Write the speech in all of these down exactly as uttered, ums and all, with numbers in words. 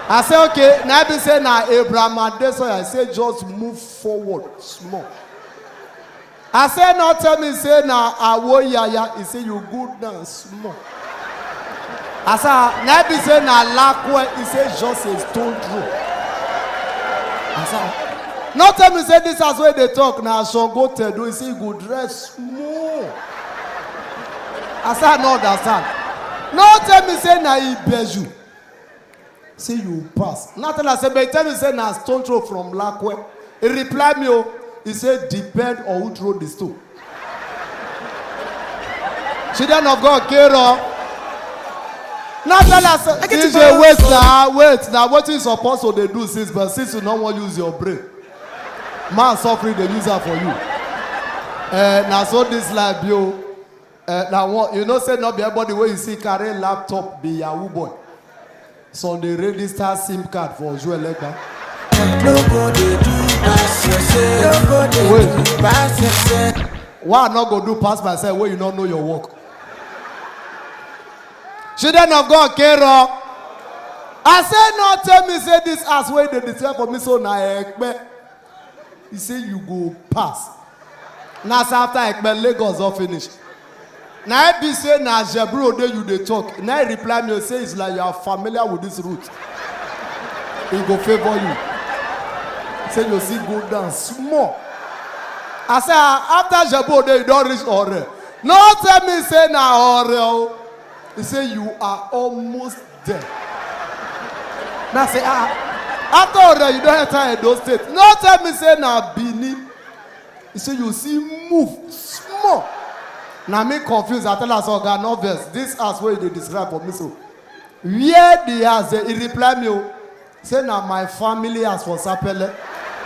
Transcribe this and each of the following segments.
I say, okay, now I be say now Abraham Adesoya, I say just move forward small. I say not tell me say now Awo Yaya, he say you good now small. I say now I be say now Lakwe, he say just a stone throw. I say not tell me say this as where they talk now so go tell do he say you go dress small. I say I no understand. No tell me say now he beju. Say you pass. Nothing I say, but tell me say na stone throw from Lakwe. He reply me, oh, he said depend on who throw the stone. Children of God, Kero. Nothing I say, D J wait now, wait now. What you supposed to they do since, but since you don't want to use your brain, man suffering the user for you. Uh, now so this life, yo. Uh, now you know say not be everybody where you see carry laptop be Yahoo boy. So they register SIM card for Joel Legba. Wait. Why not go do pass myself where you don't know your work? Children of God, Kero. I say not tell me say this as way they declare for me so now Ekbe. He say you go pass. Now after Ekbe Lagos all finished. Now I be say na Jebru Ode you dey talk. Now I reply me say it's like you are familiar with this route. He go favor you. Say you see go down small. I say after Jebru Ode you don't reach Ore. No tell me say na Ore. He say you are almost there. Now say ah after Ore you don't enter Edo State. No tell me say na Bini. He say you see move small. Now me confused. I tell us, oh God, no verse. This as what they describe for me. So, where the house? He reply me, say now my family has for Sapele.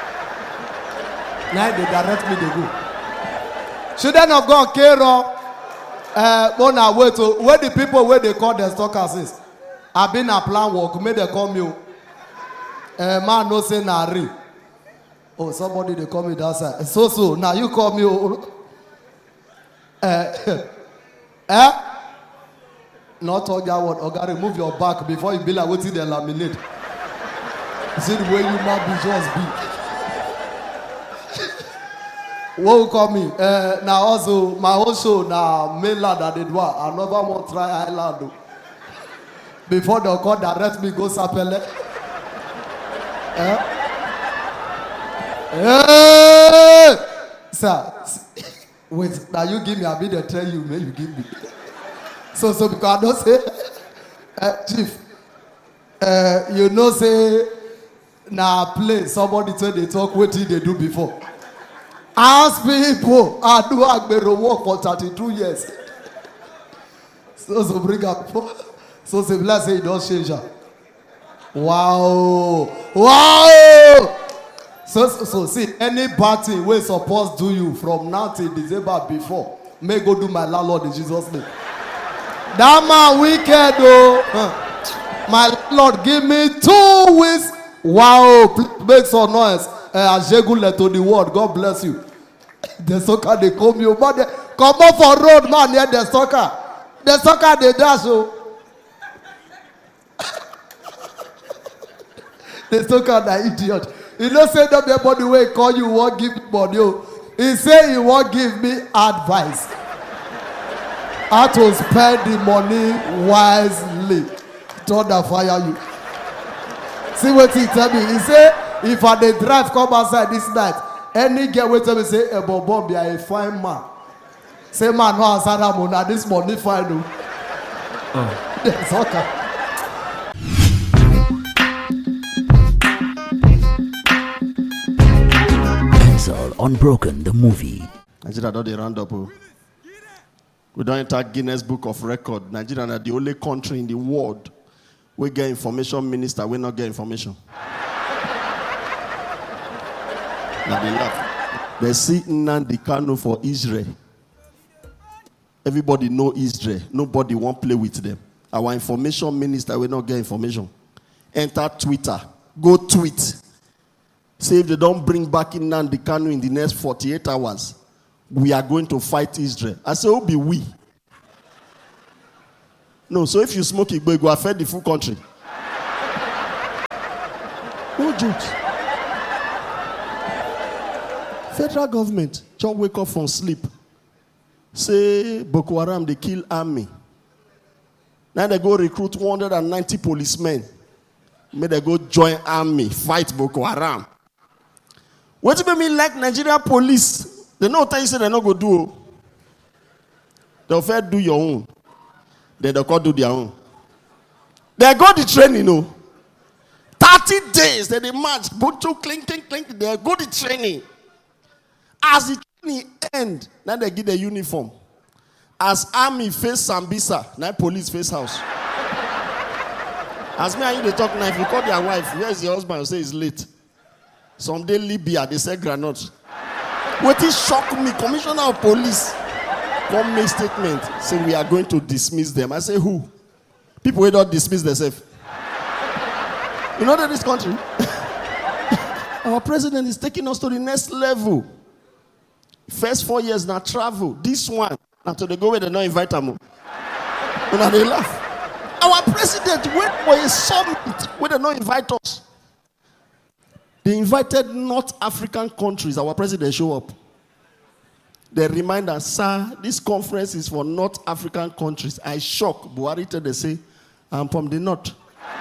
Now they direct me to go. Children of God, Kero. Uh, but now wait. So where the people where they call their stalkers is? I've been a plan work. May they call me. Uh, man no say nari. Oh, somebody they call me that side. So so now you call me. Oh, Uh, eh? Not talk that word. Okay, remove your back before you be like waiting they laminate. See the way you might be just be. What will call me? Uh, now also my own show now mainland that they do. I never want to try island. Before they call direct me go Sapele. Eh? Hey! Sir. Wait, now you give me, I'll be there tell you, man, you give me. So, so because I don't say, uh, Chief, uh, you know, say, now play, somebody tell they talk, what did they do before? Ask people, I do Agbero work for thirty-two years. So, so bring up, so say, let's say, you don't change her. Wow, wow! So, so, so see, any bad thing we supposed do you from now till December before, may go do my landlord in Jesus' name. That man wicked though. Huh. My Lord, give me two weeks. Wow, please make some noise. Uh, Ajegule to the world. God bless you. The soccer they come you, but they come up for road man near the soccer. The soccer they dash so. The soccer that idiot. He don't say that everybody will call you won't give me money. He say he won't give me advice. How to spend the money wisely. Thunder fire you. See what he tell me. He say if I dey drive come outside this night, any girl will tell me say a bomb be a fine man. Say man no answer that money. This money fine though. Oh. That's okay. Unbroken, the movie. Nigeria don't round up. We don't enter Guinness Book of Record. Nigeria is the only country in the world we get information minister, we not get information. Now they laugh. They see Nnamdi Kanu for Israel. Everybody know Israel. Nobody won't play with them. Our information minister will not get information. Enter Twitter. Go tweet. Say if they don't bring back Nnamdi Kanu in the next forty-eight hours, we are going to fight Israel. I say, who be we? No, so if you smoke it, you go affect the full country. No jokes. Federal government just wake up from sleep. Say Boko Haram, they kill army. Now they go recruit one hundred ninety policemen. May they go join army, fight Boko Haram. What do you mean like Nigerian police? They know what you say they not go do. They'll first do your own. Then they'll go do their own. They go the training, you know. thirty days, then they march, boot to clink, clink, clink. They go the training. As the training end, now they give the uniform. As army face Sambisa, now police face house. As me and you they talk now, if you call their wife, where's your husband? You say he's late. Someday Libya, they say granite. What is shock me? Commissioner of police come make statement. Say we are going to dismiss them. I say who? People will not dismiss themselves. You know that this country, our president is taking us to the next level. First four years now travel. This one, until they go where they don't invite them. And now they laugh. Our president went for a summit where they don't invite us. They invited North African countries. Our president show up. They remind us, sir, this conference is for North African countries. I shock. Buhari tell they say, I'm from the north.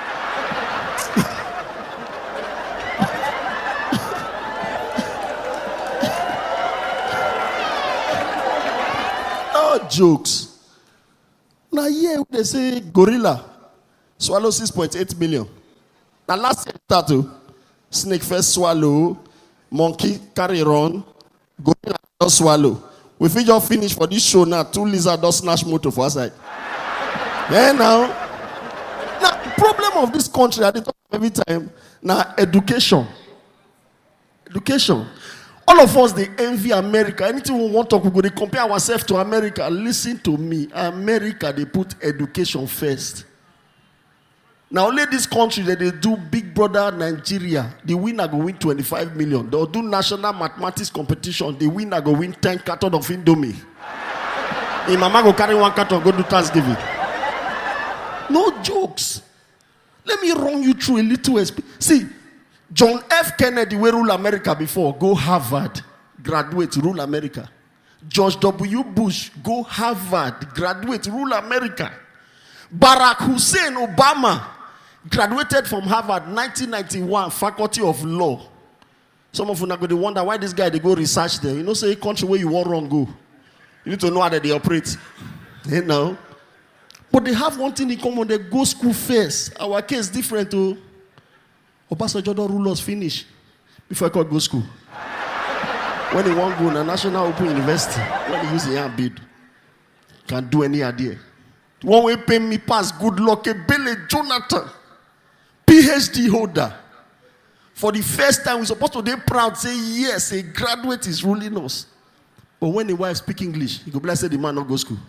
No jokes. Now here they say gorilla swallow six point eight million. Now last year start snake first swallow, monkey carry run, gorilla just swallow. We fit just finish for this show now. Two lizards just snatch motor for our side. Yeah, now. Now, the problem of this country, I talk every time, now education. Education. All of us, they envy America. Anything we want to talk, we go, they compare ourselves to America. Listen to me. America, they put education first. Now, only this country that they do Big Brother Nigeria, the winner go win twenty-five million. They'll do national mathematics competition. The winner go win ten cartons of Indomie. Hey, mama go carry one carton, go do Thanksgiving. No jokes. Let me run you through a little. Exp- See, John F. Kennedy, we rule America before, go Harvard, graduate, rule America. George W. Bush, go Harvard, graduate, rule America. Barack Hussein Obama, graduated from Harvard, nineteen ninety-one, Faculty of Law. Some of you are going to wonder why this guy, they go research there. You know, say, country where you want wrong go. You need to know how they operate. You know. But they have one thing in common, they go school first. Our case different too. Obasanjo don't rule us finish before I could go school. When he want go to National Open University, when he use the hand bid, can't do any idea. One way pay me pass, good luck, a Billy Jonathan, P H D holder. For the first time, we're supposed to be proud, say yes, a graduate is ruling us. But when the wife speak English, he go bless the man not go school.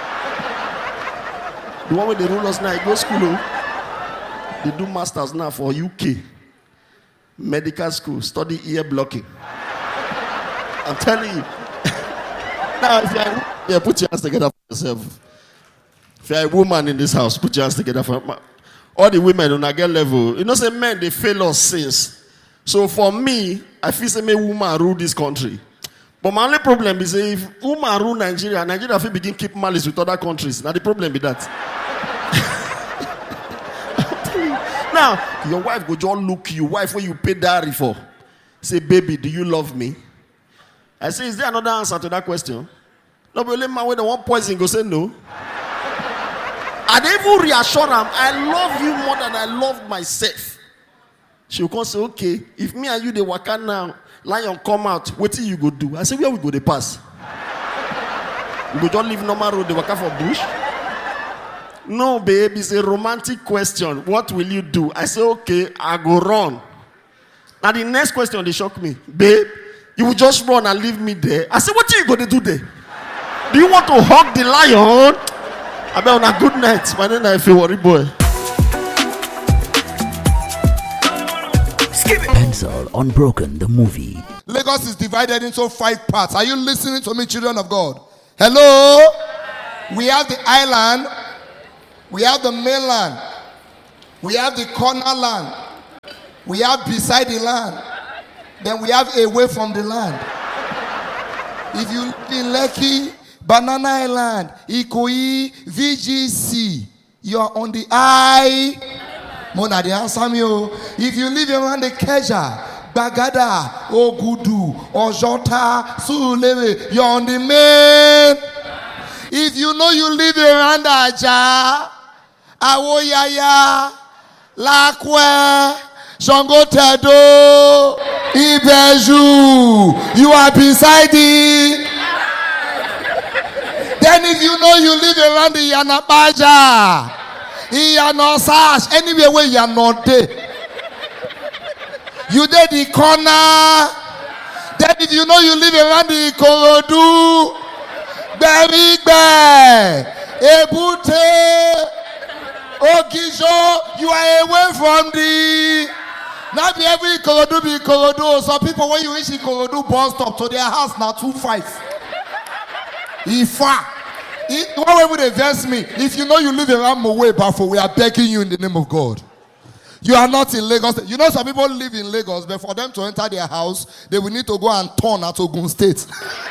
The one where they rule us now, he go school. Oh. They do masters now for U K. Medical school, study ear blocking. I'm telling you. Now, if you're, yeah, put your hands together for yourself. If you're a woman in this house, put your hands together for all the women on a girl level. You know, say men, they fail us since. So for me, I feel say me woman rule this country. But my only problem is if woman rule Nigeria, Nigeria will begin keep malice with other countries. Now the problem be that. Now, your wife go just look you, wife where you pay dowry for. Say, baby, do you love me? I say, is there another answer to that question? No, but only man when they want poison go say no. And they even reassure them, I love you more than I love myself. She will come say, okay, if me and you they work out now, lion come out, what till you go do? I say, where we go they pass? We go just leave normal road, they work out for bush? No, babe, it's a romantic question. What will you do? I say, okay, I go run. Now the next question, they shock me. Babe, you will just run and leave me there. I say, what are you going to do there? Do you want to hug the lion? I bet on a good night. My name is worry boy. Answer Unbroken, the movie. Lagos is divided into five parts. Are you listening to me, children of God? Hello? We have the island. We have the mainland. We have the corner land. We have beside the land. Then we have away from the land. If you live in Lekki, Banana Island, Ikoyi, V G C, you are on the I. Mona, they answer me. If you live around the Keja, Bagada, Ogudu, Ojota, Surulere, you're on the main. If you know you live around Aja, Awoyaya, Lakwe, Shangotedo, Ibeju, you are beside it. Then if you know you live around the Yanabaja, Yanosash, anywhere where you are not there, you did the corner. Then if you know you live around the Ikorodu, Berigbe, Ebute, Ogijo, you are away from the. Not be every Ikorodu be Ikorodu. Some people when you reach Ikorodu bus stop to their house now two five. Ifa. One way would advance me. If you know you live around Mowe Bafo, we are begging you in the name of God. You are not in Lagos. You know some people live in Lagos, but for them to enter their house, they will need to go and turn at Ogun State.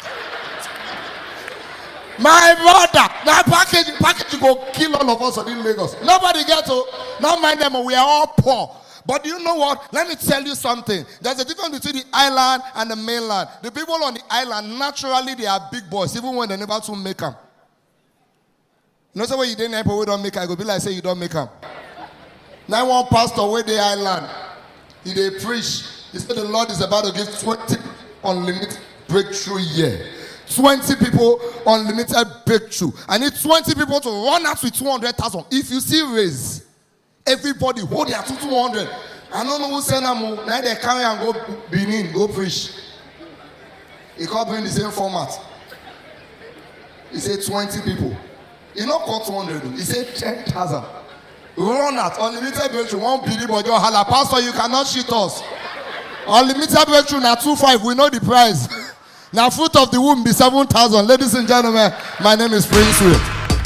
My brother, now package, package go kill all of us in Lagos. Nobody get to, not mind them, we are all poor. But you know what? Let me tell you something. There's a difference between the island and the mainland. The people on the island, naturally, they are big boys, even when they never to make them. You know, so when you didn't help, we don't make them, I go be like, say you don't make them. Now one pastor where the island, he they preach. He said the Lord is about to give twenty unlimited breakthrough year. twenty people unlimited breakthrough. I need twenty people to run out with two hundred thousand. If you see raise, everybody hold their two hundred. I don't know who send them. Now they carry and go Benin, go preach. He can't bring the same format. He said twenty people. He not call two hundred. He said ten thousand. Run out. Unlimited breakthrough. One billion, but your hala. Pastor, you cannot cheat us. Unlimited breakthrough now two five. We know the price. Now fruit of the womb be seven thousand. Ladies and gentlemen, my name is Prince Will.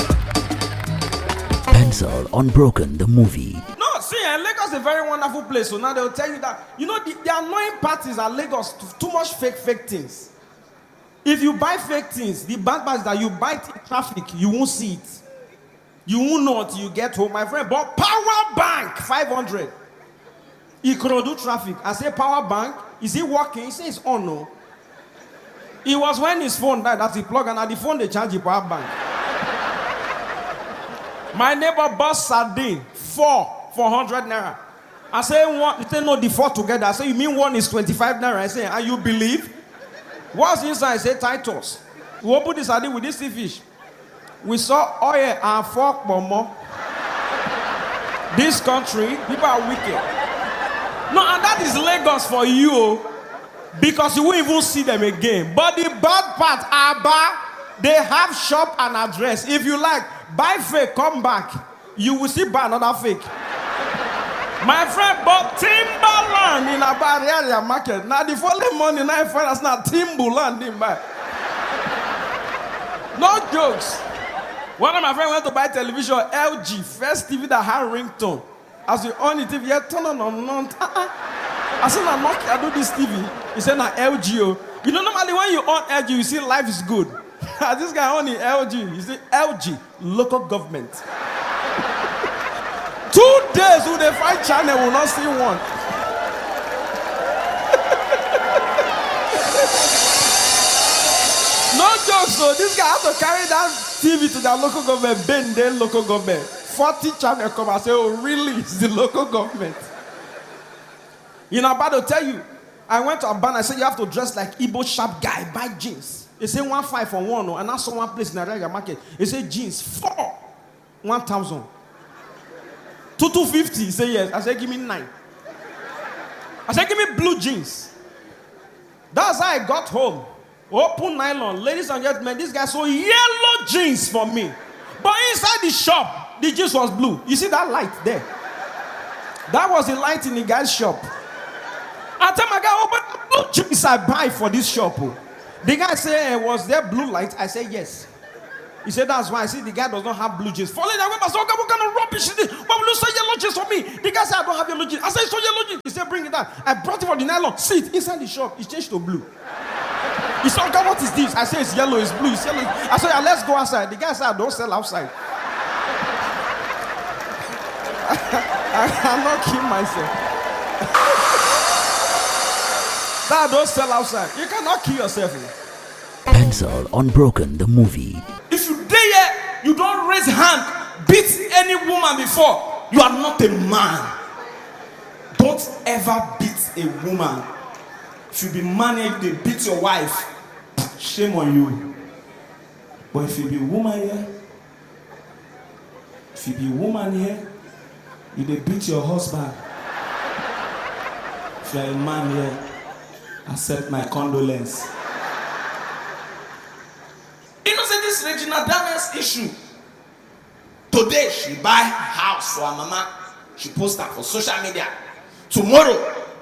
Pencil Unbroken, the movie. No, see, uh, Lagos is a very wonderful place. So now they'll tell you that, you know, the, the annoying part is at Lagos, too much fake, fake things. If you buy fake things, the bad part is that you buy it in traffic, you won't see it. You won't know until you get home. My friend bought power bank, five hundred. He could do traffic. I say, power bank, is it working? He says, it's on, no. It was when his phone died that he plugged, and at the phone they charge the power bank. My neighbor bought sardine, four, four hundred naira. I say, one, he said, no, the four together. I say, you mean one is twenty-five naira? I say, and you believe? What's inside? I say, Titus. We opened the sardine with this sea fish. We saw oil and fork more. This country, people are wicked. No, and that is Lagos for you, because you won't even see them again. But the bad part, Aba, they have shop and address. If you like, buy fake, come back. You will see buy another fake. My friend bought Timberland in Aba area market. Now the following morning, I find us now Timberland in buy. No jokes. One of my friends went to buy television, L G, first T V that had ringtone. As you on the T V, you turn on on on. I said, I'm not, I do this T V. He said, nah, L G. Oh. You know, normally when you on L G, you see life is good. This guy on the L G, you see L G, local government. Two days with the fight channel will not see one. No jokes, so this guy has to carry that T V to the local government, bend their local government. forty channel come and say, oh, really? It's the local government. You know, I'm about to tell you, I went to Abana, I said, you have to dress like Igbo sharp guy, buy jeans. They say one five for one, and I saw one place in the regular market. They say jeans, four, one thousand. Two, two fifty. He said, yes. I said, give me nine. I said, give me blue jeans. That's how I got home. Open nylon. Ladies and gentlemen, this guy saw yellow jeans for me. But inside the shop, the jeans was blue. You see that light there? That was the light in the guy's shop. I tell my guy, open the blue jeans I buy for this shop. The guy said, was there blue light? I said, yes. He said, that's why. I see the guy does not have blue jeans. Following that, I said, okay, what kind of rubbish is this? Why will you say yellow jeans for me? The guy said, I don't have yellow jeans. I said, so yellow jeans. He said, bring it. that. I brought it from the nylon. See it inside the shop. It changed to blue. He said, "God, what is this?" I said, "It's yellow, it's blue, it's yellow." I said, "Yeah, let's go outside." The guy said, "Don't sell outside." I cannot kill myself. Dad, don't sell outside. You cannot kill yourself. Pencil Unbroken the movie. If you dare here, you don't raise hand, beat any woman before, you are not a man. Don't ever beat a woman. If you be man here, they beat your wife, shame on you. But if you be woman here, if you be woman here, you they beat your husband. If you are a man here, accept my condolence. You know, say this Regina Daniels issue. Today she buy a house for her mama. She post that for social media. Tomorrow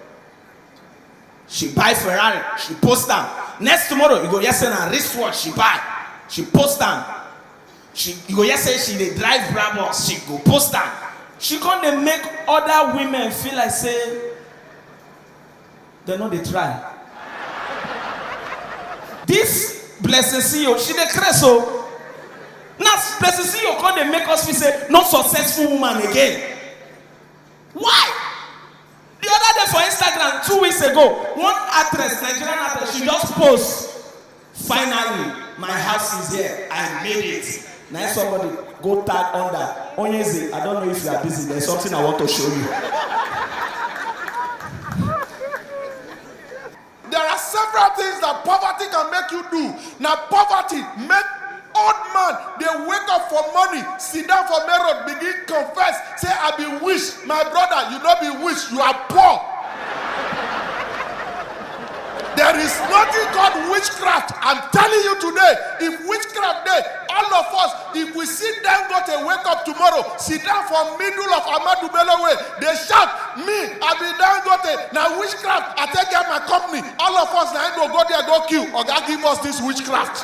she buy Ferrari. She post that. Next tomorrow you go yes and a wristwatch she buy. She post that. She you go yes say she dey drive Brabus. She go post that. She can't dey make other women feel like say they know they try. This Blessing C E O, she dey crazy so. Now Blessing C E O can't dey make us feel say not successful woman again. Why? The other day for Instagram two weeks ago, one actress, Nigerian actress, she just post. Finally, my house is here. I made it. Now somebody go tag under. Onyeze, I don't know if you are busy. There's something I want to show you. There are several things that poverty can make you do. Now poverty make old man, they wake up for money, sit down for mirror, begin confess, say I be wish. My brother, you not be wish, you are poor. There is nothing called witchcraft. I'm telling you today, if witchcraft there, all of us, if we sit down, go to wake up tomorrow, sit down for middle of Ahmadu Bello way, they shout, me, I be down, go to, now witchcraft, I take care of my company, all of us, now I go go there, go kill, or God give us this witchcraft.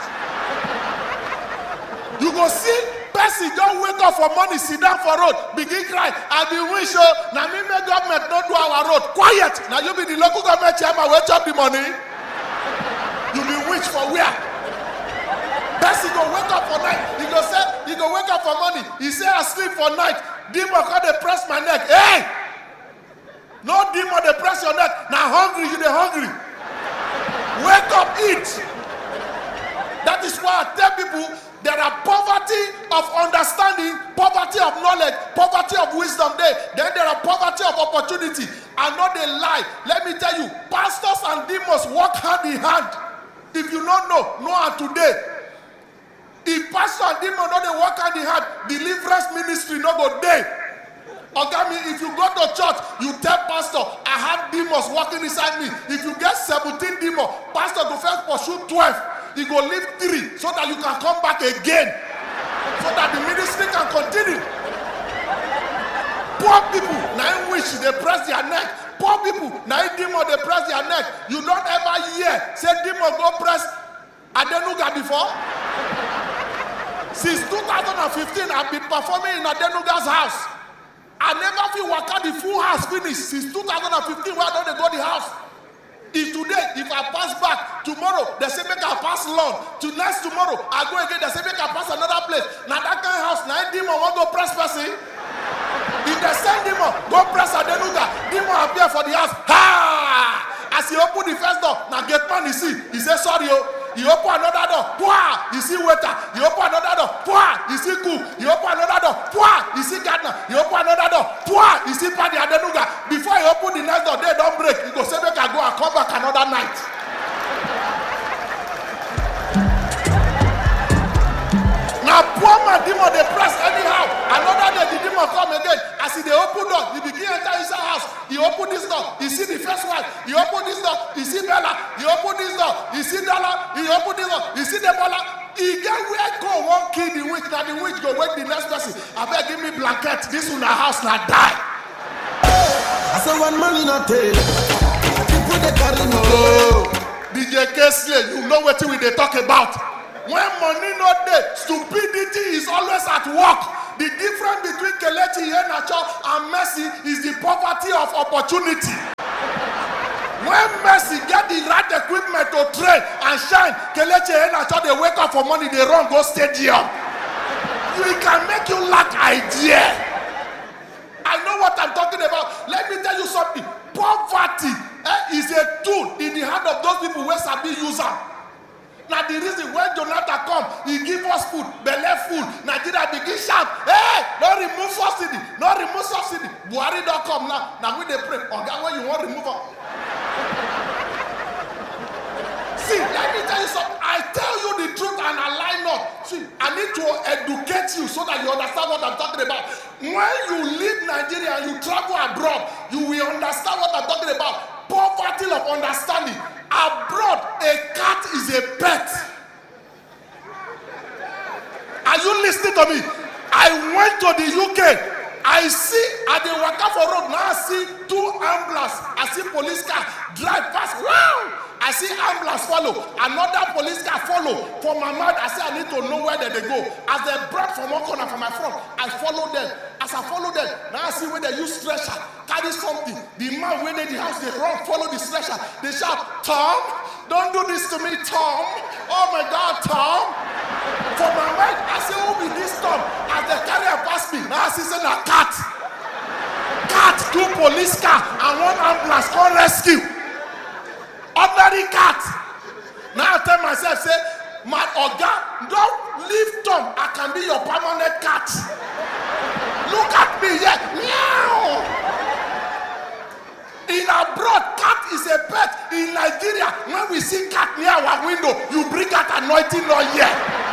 You go see, person don't wake up for money, sit down for road, begin cry, I be wish, oh, now me make government not do our road, quiet, now you be the local government chairman, where chop the money. You be rich for where? Person go wake up for night. He go say, he go wake up for money. He say I sleep for night. Demon come they press my neck. Hey! No demon they press your neck. Now hungry, you they hungry. Wake up, eat. That is why I tell people there are poverty of understanding, poverty of knowledge, poverty of wisdom there. Then there are poverty of opportunity. I know they lie. Let me tell you, pastors and demons work hand in hand. If you don't know, know how today. If pastor and demon don't they work hand in hand, deliverance ministry no go there. Okay, if you go to church, you tell pastor, I have demons working inside me. If you get seventeen demons, pastor go first pursue twelve. He go leave three so that you can come back again. So that the ministry can continue. Poor people, now wish they press their neck. Poor people, now demon they press their neck. You don't ever hear say demon go press Adenuga before. Since two thousand fifteen, I've been performing in Adenuga's house. I never feel waka the full house finished since two thousand fifteen. Where don't they go the house? If today, if I pass back, tomorrow, they say make I pass long. To next tomorrow, I go again, they say make I pass another place. Now that kind of house, now demon won't go press person. If they send demon, go press Adenuga, demon appear for the house. Ha! As he open the first door, now get man, he see, he say sorry, oh. He open another door, Pwah! You see waiter. He open another door, Pwah! You see cook. He open another door, Pwah! You see gardener. He open another door, Pwah! You see Paddy Adenuga. Before he open the next door, they don't break. He go say make I go and come back another night. Now poor man demon they press anyhow. Another day the demon come again. As he they open door, he begin enter inside house. He open this door. He see the first wife. He open this door. He see Bella. He open this door. He see Dala. He open this door. He see Debola. He get where go one kill the witch. Now the witch go wake the next person. I beg give me blanket. This one a house now die. I say one man in a tail. People they carry no. D J Kesley, you know what we they talk about. When money not there, stupidity is always at work. The difference between Kelechi Iheanacho and Messi is the poverty of opportunity. When Messi get the right equipment to train and shine, Kelechi Iheanacho they wake up for money, they run go stadium. You can make you lack idea. I know what I'm talking about. Let me tell you something. Poverty eh, is a tool in the hand of those people who sabi use am. Now the reason when Jonathan come, he give us food, belle food. Nigeria begin shout, hey, don't remove subsidy, don't remove subsidy. Buhari don't come now. Now we dey pray. Oga, when you want remove am. See, let me tell you something. I tell you the truth and I lie not. See, I need to educate you so that you understand what I'm talking about. When you leave Nigeria and you travel abroad, you will understand what I'm talking about. Poverty of understanding. Abroad, a cat is a pet. Are you listening to me? I went to the U K. I see at the Wakafor road now. I see two ambulances. I see police car drive past. Wow! I see ambulance follow. Another police car follow. For my mind, I say I need to know where they, they go. As they brought from one corner from my front, I follow them. As I follow them, now I see where they use stretcher, carry something. The man when they in the house, they run, follow the stretcher. They shout, Tom, don't do this to me, Tom. Oh my God, Tom. For my mind, I say, who be this Tom? As they carry her past me, now I see say a cat. Cat, two police car, and one ambulance called rescue. Ordinary cat. Now I tell myself, say, my Oga, don't leave Tom. I can be your permanent cat. Look at me, yeah. Meow. In abroad, cat is a pet. In Nigeria, when we see cat near our window, you bring out anointing oil here.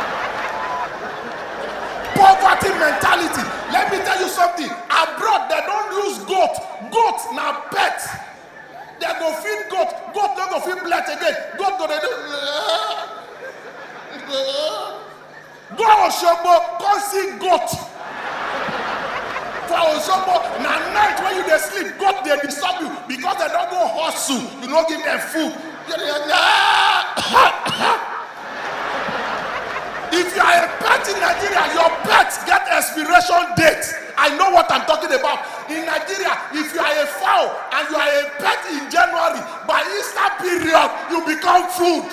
Poverty mentality. Let me tell you something. Abroad, they don't use goat. Goat now pet. They go feed goat. Goat don't go feed blood again. Goat go they do. Go Osogbo, go see goat. For Osogbo, na night when you dey sleep, goat they disturb you because they don't go hustle. You don't give them food. If you are a pet in Nigeria, your pets get expiration date. I know what I'm talking about. In Nigeria, if you are a fowl and you are a pet in January, by Easter period, you become food.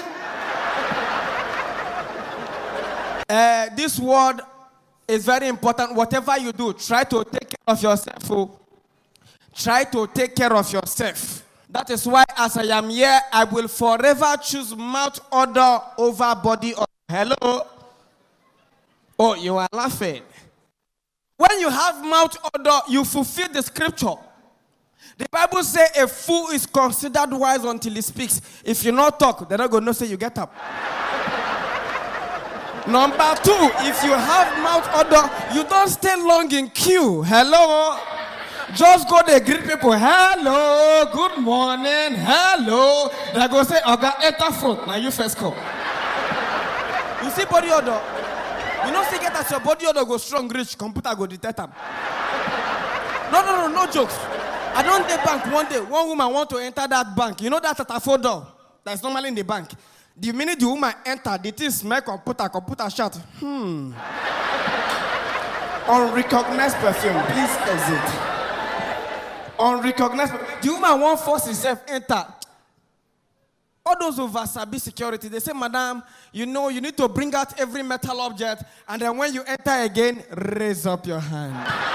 Uh, this word is very important. Whatever you do, try to take care of yourself. Oh. Try to take care of yourself. That is why, as I am here, I will forever choose mouth odor over body odor. Hello? Oh, you are laughing. When you have mouth odor, you fulfill the scripture. The Bible says a fool is considered wise until he speaks. If you not talk, they're not going to say you get up. Number two, if you have mouth odor, you don't stay long in queue. Hello? Just go there, greet people. Hello, good morning. Hello. They go say, Oga, enter front. Now you first come. You see body odor? You know, see get as your body odor go strong, rich, computer go detect them. No, no, no, no jokes. I don't dey bank one day. One woman want to enter that bank. You know that at a phone door that's normally in the bank. The minute the woman enter, the thing smell computer, computer shut. Hmm. Unrecognized perfume, please exit. Unrecognized. The woman won't force herself enter. All those over Sabi security, they say, Madam, you know, you need to bring out every metal object, and then when you enter again, raise up your hand.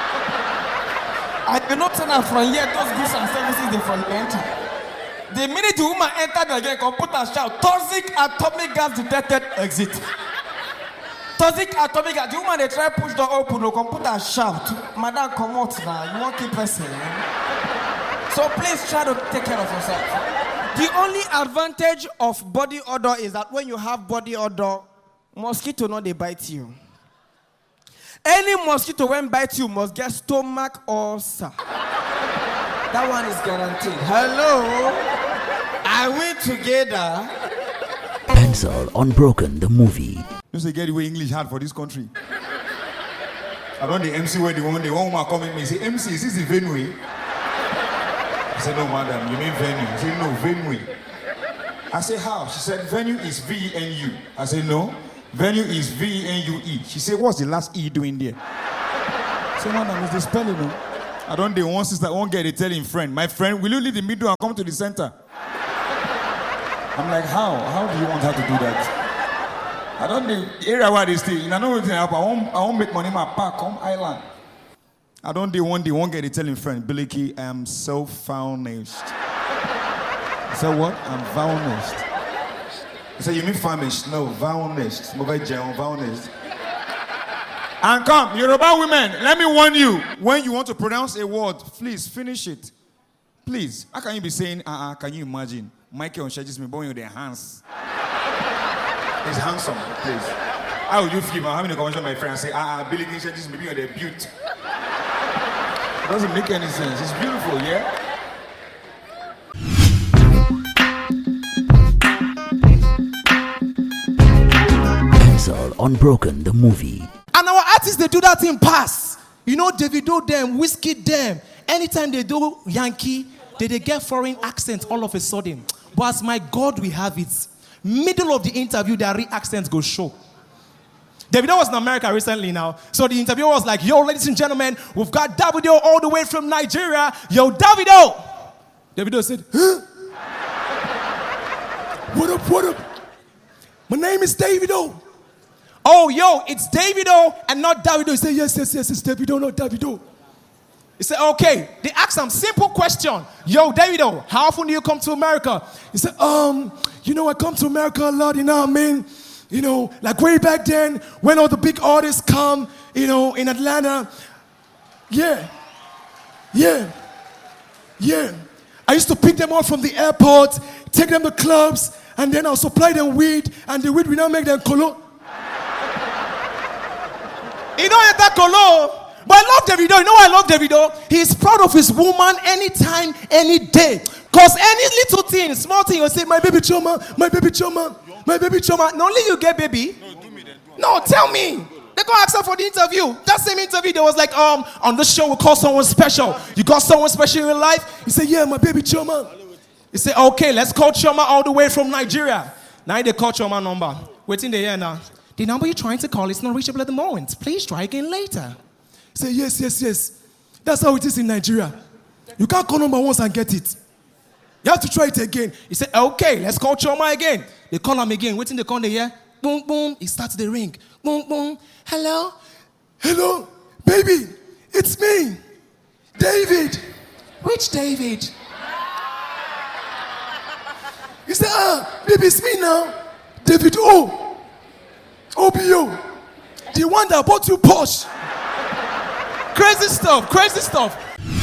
I do not turn out from here, those goods and services they from enter. The minute the woman entered again, computer shout, toxic atomic gas detected, exit. Toxic atomic gas, the woman they try push the open, the computer shout, Madam, come out now, you won't keep pressing. So please try to take care of yourself. The only advantage of body odor is that when you have body odor, mosquito not they bite you. Any mosquito when bite you must get stomach ulcer. That one is guaranteed. Hello? Are we together? Pencil Unbroken, the movie. You say get the way English hard for this country. I run the M C where the one, the one woman come at me and say, M C, is this the venue? I said, no, madam, you mean venue? She said, no, venue. I said, how? She said, venue is V E N U. I said, no, venue is V E N U E. She said, what's the last E doing there? I said, madam, is the spelling, no? I don't do one sister, one girl, they tell him friend. My friend, will you leave the middle and come to the center? I'm like, how? How do you want her to do that? I don't know the area where they stay. I know what happen. I won't, I won't make money in my park, come island. I don't do one day, one guy they telling friend, Biliki, I am so famished. I said, what? I'm famished. He said, you mean famished? No, famished. Famished. And come, Yoruba women, let me warn you. When you want to pronounce a word, please finish it. Please. How can you be saying, uh-uh, can you imagine? Michael and Shagis me born with their hands. It's handsome, please. How would you feel about having a conversation with my friend and say, ah, uh-uh, Billy King Shagis me on their beauty? It doesn't make any sense. It's beautiful, yeah? Pencil Unbroken, the movie. And our artists, they do that in pass. You know, Davido them, Whiskey them. Anytime they do Yankee, they, they get foreign accents all of a sudden. But as my God, we have it. Middle of the interview, their real accents go show. Davido was in America recently now. So the interviewer was like, yo, ladies and gentlemen, we've got Davido all the way from Nigeria. Yo, Davido. Davido said, huh? What up, what up? My name is Davido. Oh, yo, it's Davido and not Davido. He said, yes, yes, yes, it's Davido, not Davido. He said, okay. They asked him, simple question. Yo, Davido, how often do you come to America? He said, um, you know, I come to America a lot, you know what I mean? You know, like way back then, when all the big artists come, you know, in Atlanta. Yeah. Yeah. Yeah. I used to pick them up from the airport, take them to clubs, and then I'll supply them weed, and the weed will now make them colo. You know that colo? But I love Davido. You know why I love Davido? He's proud of his woman anytime, any day. Because any little thing, small thing, you'll say, my baby choma, my baby choma, my baby choma. Not only you get baby. No, do me then. No, tell me. They go ask her for the interview. That same interview, there was like, um, on this show we call someone special. You got someone special in your life? He said, yeah, my baby choma. He said, okay, let's call Choma all the way from Nigeria. Now they call Choma number. Waiting the air now. The number you're trying to call is not reachable at the moment. Please try again later. Say, yes, yes, yes. That's how it is in Nigeria. You can't call number once and get it. You have to try it again. He said, okay, let's call Choma again. They call him again. Waiting, they call the air. Boom, boom. It starts the ring. Boom, boom. Hello? Hello? Baby, it's me. David. Which David? He said, ah, baby, it's me now. David O. O B O. The one that bought you Porsche. Crazy stuff, crazy stuff.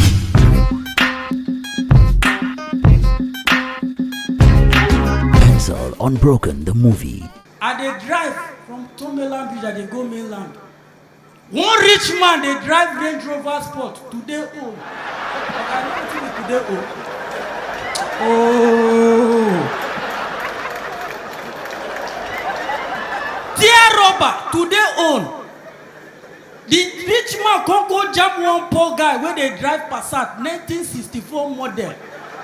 Pencil Unbroken, the movie. I dey drive from Tomeland Bridge, I dey go mainland. One rich man dey drive Range Rover Sport today old. But I know wetin be today old. Oh. Dear robber, today own. The rich man can't go jam one poor guy where they drive Passat nineteen sixty-four model.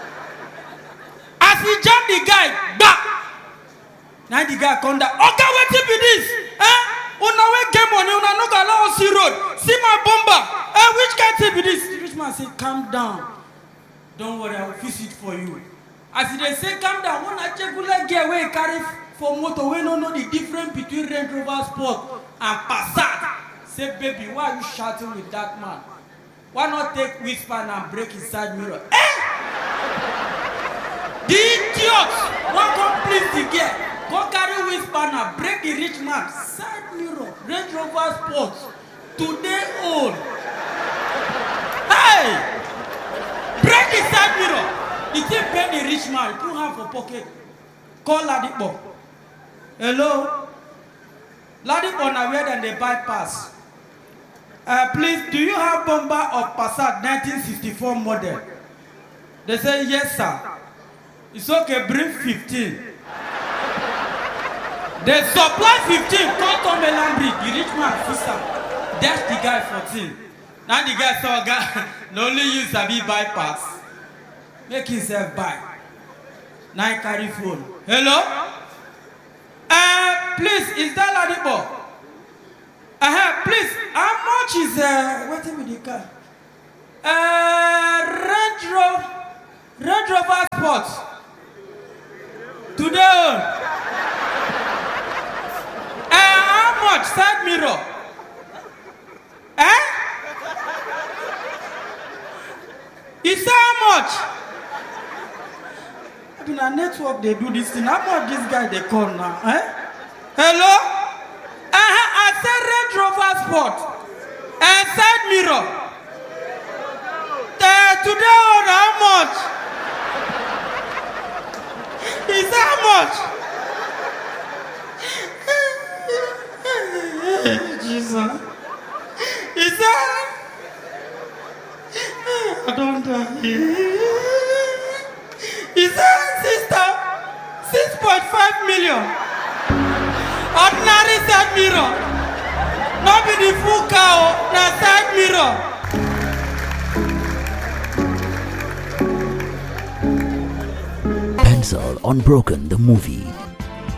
As he jam the guy, back. Now the guy come down. Okay, what be this? Eh? Una we get money, una no go allow us see road. See my bomber. Eh, which guy tip be this? The rich man say, calm down. Don't worry, I will fix it for you. As they say, calm down. One I check like get away carry for motor. We don't know the difference between Range Rover Sport and Passat. Say, baby, why are you shouting with that man? Why not take whisper and break his side mirror? Eh? The idiot! Why come please the girl? Go carry whisper and break the rich man side mirror. Range Rover Sport. Today old. Hey! Break the side mirror. The thing pay the rich man. Put hand for pocket. Call Ladipo. Hello? Ladipo na where then they bypass. Uh, please, do you have bomber of Passat nineteen sixty-four model? They say, yes, sir. It's okay, bring fifteen. They supply fifteen, come to Tomeland Bridge. The rich man, sister, dash the guy fourteen. Now the guy saw a guy, not only use a big bypass. Make himself buy. Now he carry phone. Hello? Uh, please, is that Ladipo? Uh-huh, please, how much is, uh, waiting with the car? Uh, Range Rover, Range Rover Sport. Today own. Eh, how much? Side mirror. Eh? You say how much? In our network, they do this thing. How much this guy they call now? Eh? Hello? Uh-huh. I said Range Rover Sport. And side mirror. Uh, today on how much? Is how much? Jesus. Is that? I don't know. Is that sister? six point five million. Ordinary side mirror. Not be the full cow, na side mirror. Pencil Unbroken the movie.